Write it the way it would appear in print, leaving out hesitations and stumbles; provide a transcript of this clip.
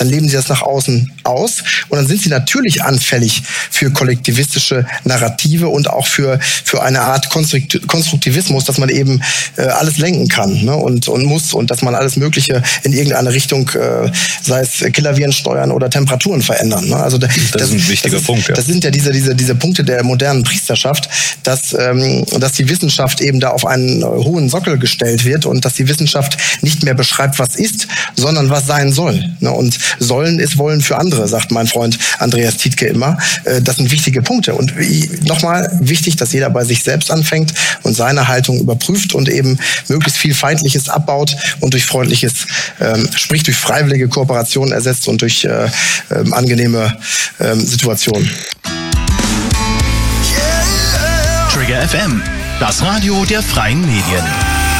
dann leben sie das nach außen aus und dann sind sie natürlich anfällig für kollektivistische Narrative und auch für eine Art Konstruktivismus, dass man eben alles lenken kann, ne? und muss und dass man alles Mögliche in irgendeine Richtung, sei es Killerviren steuern oder Temperaturen verändern. Ne? Also das ist ein wichtiger Punkt. Ja. Das sind ja diese Punkte der modernen Priesterschaft, dass die Wissenschaft eben da auf einen hohen Sockel gestellt wird und dass die Wissenschaft nicht mehr beschreibt, was ist, sondern was sein soll. Ne? Und sollen ist wollen für andere, sagt mein Freund Andreas Tiedtke immer. Das sind wichtige Punkte. Und nochmal wichtig, dass jeder bei sich selbst anfängt und seine Haltung überprüft und eben möglichst viel Feindliches abbaut und durch freundliches, sprich durch freiwillige Kooperationen ersetzt und durch angenehme Situationen. Trigger FM, das Radio der freien Medien.